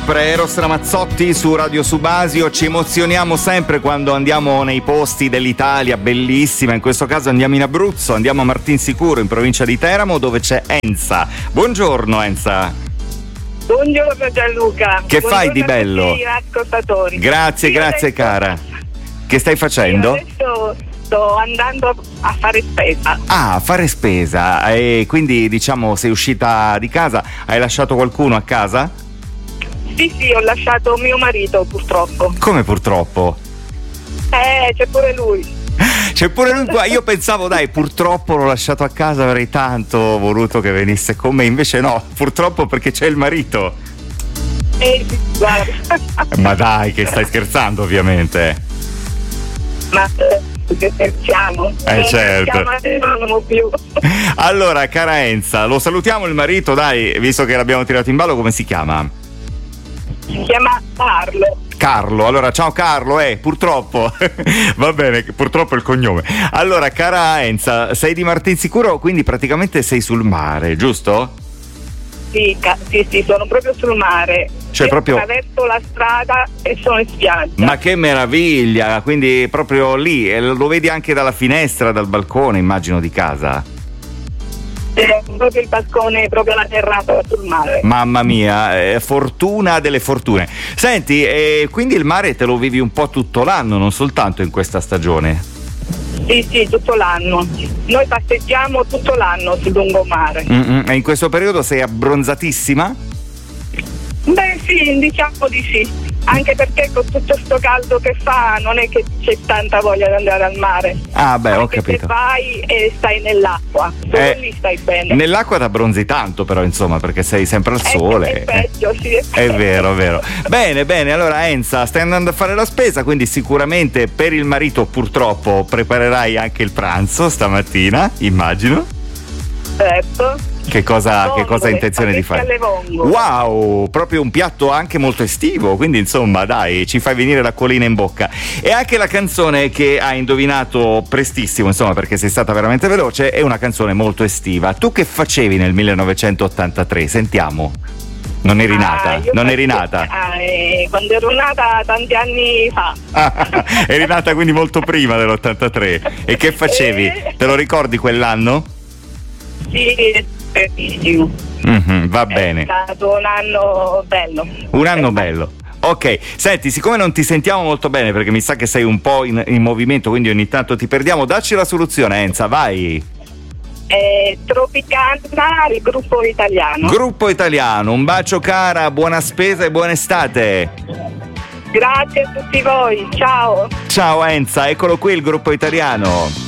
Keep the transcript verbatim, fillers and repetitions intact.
sempre, Eros Ramazzotti su Radio Subasio. Ci emozioniamo sempre quando andiamo nei posti dell'Italia bellissima. In questo caso andiamo in Abruzzo, andiamo a Martinsicuro in provincia di Teramo, dove c'è Enza. Buongiorno Enza. Buongiorno Gianluca. Che Buongiorno fai di bello? A tutti gli ascoltatori. Grazie, Io grazie adesso, cara. Che stai facendo? Io adesso sto andando a fare spesa. Ah, a fare spesa. E quindi diciamo sei uscita di casa, hai lasciato qualcuno a casa? Sì, sì, ho lasciato mio marito purtroppo. Come purtroppo? Eh, c'è pure lui. C'è pure lui qua. Io pensavo, dai, purtroppo l'ho lasciato a casa, avrei tanto voluto che venisse con me, invece no, purtroppo perché c'è il marito. Eh, guarda. Ma dai, che stai scherzando ovviamente. Ma che scherziamo. Eh, certo. Non più. Allora, cara Enza, lo salutiamo il marito, dai, visto che l'abbiamo tirato in ballo, come si chiama? Si chiama Carlo. Carlo, allora ciao Carlo, eh, purtroppo, va bene, purtroppo è il cognome. Allora, cara Enza, sei di Martinsicuro, quindi praticamente sei sul mare, giusto? Sì, ca- sì, sì, sono proprio sul mare. Cioè Io proprio... attraverso la strada e sono in spiaggia. Ma che meraviglia, quindi proprio lì, e lo vedi anche dalla finestra, dal balcone, immagino, di casa. Eh, proprio il balcone, proprio la terrazza sul mare. Mamma mia, eh, fortuna delle fortune. Senti, eh, quindi il mare te lo vivi un po' tutto l'anno, non soltanto in questa stagione? Sì, sì, tutto l'anno. Noi passeggiamo tutto l'anno sul lungomare. Mm-mm. E in questo periodo sei abbronzatissima? Beh sì, diciamo di sì. Anche perché con tutto sto caldo che fa non è che c'è tanta voglia di andare al mare. Ah beh, anche ho capito. se vai e stai nell'acqua, solo Eh, lì stai bene. Nell'acqua ti abbronzi tanto però, insomma, perché sei sempre al sole. È, è peggio, sì, è, È vero, è vero. Bene, bene, allora Enza, stai andando a fare la spesa, quindi sicuramente per il marito purtroppo preparerai anche il pranzo stamattina, immagino. certo. Che cosa, che cosa hai intenzione di spaghetti fare? alle vongole. Wow, proprio un piatto anche molto estivo, quindi insomma dai, ci fai venire l'acquolina in bocca. E anche la canzone che hai indovinato prestissimo, insomma, perché sei stata veramente veloce, è una canzone molto estiva. Tu che facevi nel millenovecentottantatré? Sentiamo. Non eri nata? Ah, io non faccio- eri nata? ah, eh, quando ero nata tanti anni fa. Ah, eri nata quindi molto prima dell'ottantatré. E che facevi? Eh. Te lo ricordi quell'anno? Sì, bellissimo. Mhm, va bene. È stato un anno bello. Un anno bello. Ok, senti, siccome non ti sentiamo molto bene perché mi sa che sei un po' in, in movimento, quindi ogni tanto ti perdiamo, dacci la soluzione, Enza, vai. Eh, Tropicana, il gruppo italiano. Gruppo italiano, un bacio cara, buona spesa e buona estate. Grazie a tutti voi, ciao. Ciao Enza, eccolo qui il gruppo italiano.